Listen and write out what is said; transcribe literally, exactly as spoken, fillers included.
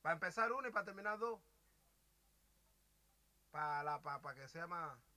Para empezar uno y para terminar dos. Para pa, pa que sea más.